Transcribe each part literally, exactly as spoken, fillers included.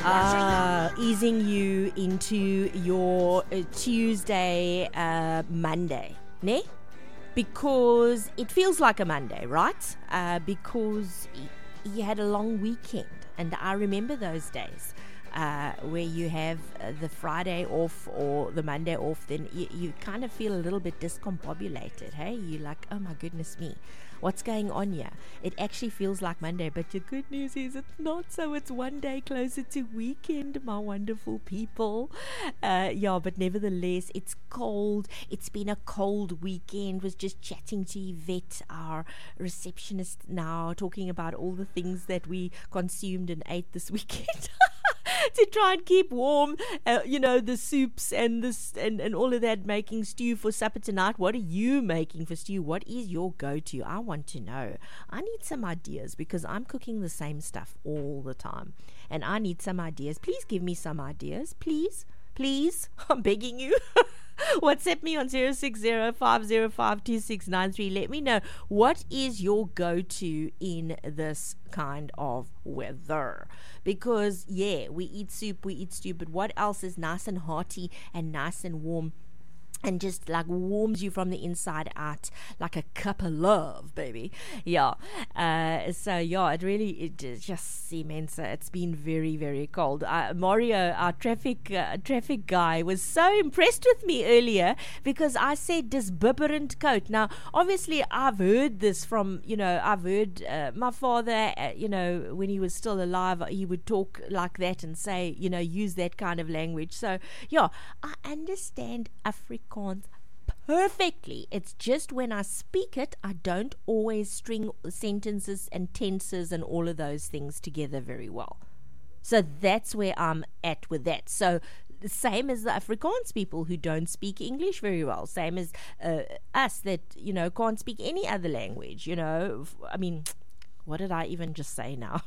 uh, easing you into your uh, Tuesday, uh, Monday, ne? Because it feels like a Monday, right? Uh, because you had a long weekend, and I remember those days. Uh, where you have uh, the Friday off or the Monday off, then you, you kind of feel a little bit discombobulated, hey? You're like, oh my goodness me, what's going on here? It actually feels like Monday, but the good news is it's not, so it's one day closer to weekend, my wonderful people. Uh, yeah, but nevertheless, it's cold. It's been a cold weekend. Was just chatting to Yvette, our receptionist now, talking about all the things that we consumed and ate this weekend. To try and keep warm, uh, you know, the soups and this and, and all of that, making stew for supper tonight. What are you making for stew? What is your go-to? I want to know. I need some ideas because I'm cooking the same stuff all the time. And I need some ideas. Please give me some ideas. Please. Please. I'm begging you. WhatsApp me on zero six zero, five zero five, two six nine three. Let me know, what is your go-to in this kind of weather? Because, yeah, we eat soup, we eat stew, but what else is nice and hearty and nice and warm and just like warms you from the inside out like a cup of love, baby? Yeah. Uh, so, yeah, it really, it just immense. It's been very, very cold. Uh, Mario, our traffic uh, traffic guy, was so impressed with me earlier because I said this bibberend coat. Now, obviously, I've heard this from, you know, I've heard uh, my father, uh, you know, when he was still alive, he would talk like that and say, you know, use that kind of language. So, yeah, I understand Afrikaans perfectly. It's just when I speak it, I don't always string sentences and tenses and all of those things together very well. So that's where I'm at with that. So the same as the Afrikaans people who don't speak English very well, same as uh, us that, you know, can't speak any other language, you know. I mean, what did I even just say now?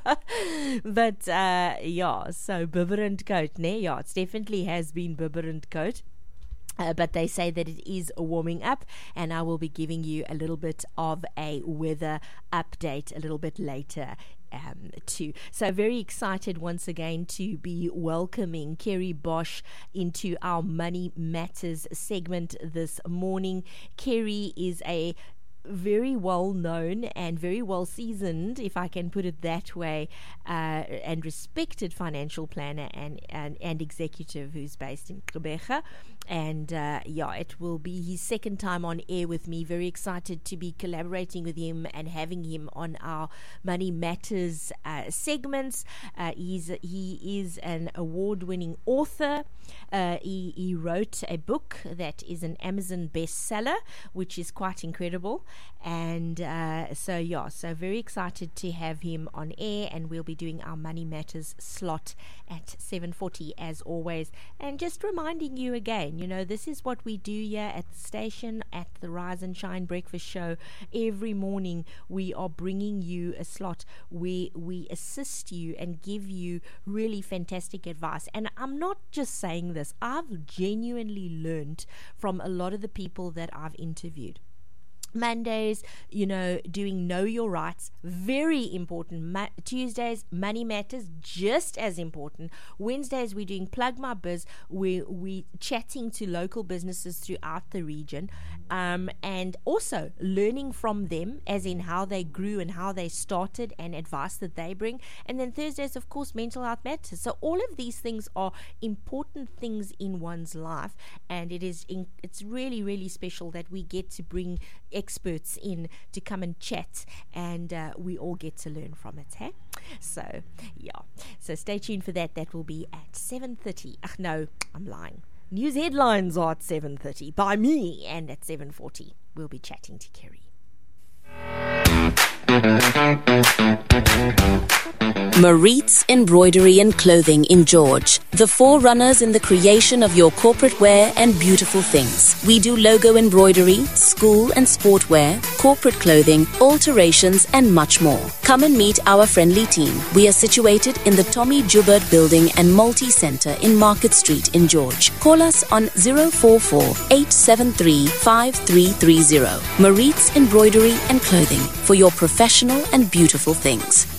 But uh, yeah, so bibberend coat, ne? Yeah, it definitely has been bibberend coat. Uh, but they say that it is warming up, and I will be giving you a little bit of a weather update a little bit later um, too. So very excited once again to be welcoming Kerry Bosch into our Money Matters segment this morning. Kerry is a very well known and very well seasoned, if I can put it that way, uh, and respected financial planner and, and, and executive who's based in Gqeberha. And uh, yeah, it will be his second time on air with me. Very excited to be collaborating with him and having him on our Money Matters uh, segments. Uh, he's he is an award-winning author. Uh, he, he wrote a book that is an Amazon bestseller, which is quite incredible. And uh, so yeah, so very excited to have him on air, and we'll be doing our Money Matters slot at seven forty as always. And just reminding you again, you know, this is what we do here at the station, at the Rise and Shine Breakfast Show. Every morning we are bringing you a slot where we assist you and give you really fantastic advice. And I'm not just saying this, I've genuinely learned from a lot of the people that I've interviewed. Mondays, you know, doing Know Your Rights, very important. Ma- Tuesdays, Money Matters, just as important. Wednesdays, we're doing Plug My Biz, where we're chatting to local businesses throughout the region, um, and also learning from them, as in how they grew and how they started and advice that they bring. And then Thursdays, of course, Mental Health Matters. So all of these things are important things in one's life, and it is in, it's really, really special that we get to bring experts in to come and chat, and uh, we all get to learn from it, hey? So yeah, so stay tuned for that. That will be at seven thirty. Ach no, I'm lying. News headlines are at seven thirty by me, and at seven forty we'll be chatting to Kerry. Maritz Embroidery and Clothing in George, the forerunners in the creation of your corporate wear and beautiful things. We do logo embroidery, school and sport wear, corporate clothing, alterations and much more. Come and meet our friendly team. We are situated in the Tommy Joubert Building and Multi-Centre in Market Street in George. Call us on zero four four, eight seven three, five three three zero. Maritz Embroidery and Clothing for your professional and beautiful things.